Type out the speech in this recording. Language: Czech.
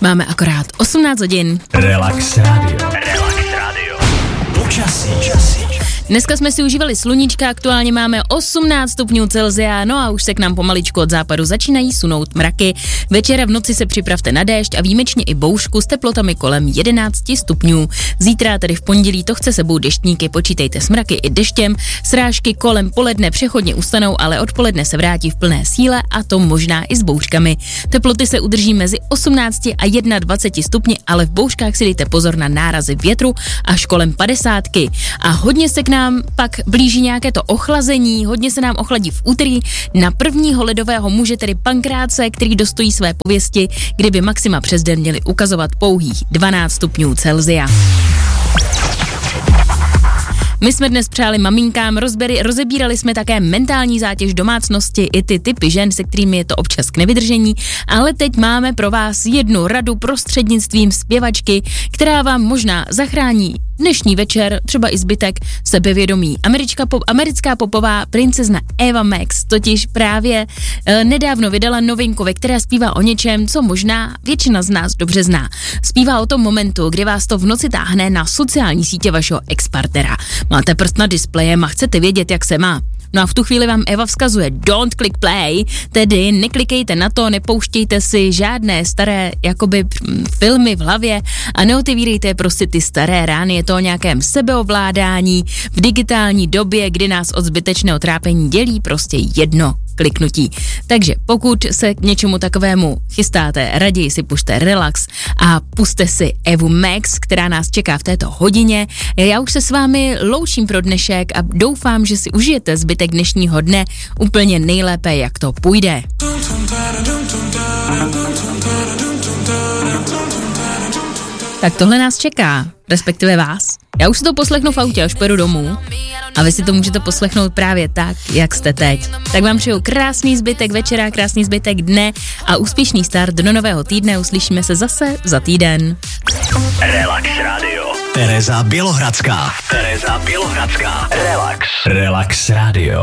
Máme akorát 18 hodin. Relax Radio. Relax Radio. Počasí. Dneska jsme si užívali sluníčka, aktuálně máme 18 stupňů Celsia, no a už se k nám pomaličku od západu začínají sunout mraky. Večera v noci se připravte na déšť a výjimečně i bouřku s teplotami kolem 11 stupňů. Zítra, tedy v pondělí, to chce sebou deštníky, počítejte s mraky i deštěm. Srážky kolem poledne přechodně ustanou, ale odpoledne se vrátí v plné síle a to možná i s bouřkami. Teploty se udrží mezi 18 a 21 stupni, ale v bouřkách si dejte pozor na nárazy větru až kolem 50. A hodně se k nám pak blíží nějaké to ochlazení, hodně se nám ochladí v úterý na prvního ledového muže, tedy Pankráce, který dostojí své pověsti, kdyby maxima přes den měli ukazovat pouhých 12 stupňů Celsia. My jsme dnes přáli maminkám rozebírali jsme také mentální zátěž domácnosti i ty typy žen, se kterými je to občas k nevydržení, ale teď máme pro vás jednu radu prostřednictvím zpěvačky, která vám možná zachrání dnešní večer, třeba i zbytek sebevědomí. Americká popová princezna Eva Max totiž právě nedávno vydala novinku, ve které zpívá o něčem, co možná většina z nás dobře zná. Zpívá o tom momentu, kdy vás to v noci táhne na sociální sítě vašeho ex-partnera. Máte prst na displejem a chcete vědět, jak se má. No a v tu chvíli vám Eva vzkazuje don't click play, tedy neklikejte na to, nepouštějte si žádné staré jakoby filmy v hlavě a neotevírejte prostě ty staré rány, je to o nějakém sebeovládání v digitální době, kdy nás od zbytečného trápení dělí prostě jedno kliknutí. Takže pokud se k něčemu takovému chystáte, raději si pušte relax a puste si Evu Max, která nás čeká v této hodině. Já už se s vámi loučím pro dnešek a doufám, že si užijete zbytek dnešního dne úplně nejlépe, jak to půjde. Tak tohle nás čeká, respektive vás. Já už si to poslechnu v autě, až pojedu domů a vy si to můžete poslechnout právě tak, jak jste teď. Tak vám přeju krásný zbytek večera, krásný zbytek dne a úspěšný start do nového týdne. Uslyšíme se zase za týden. Relax Radio. Tereza Bělohradská. Relax Radio.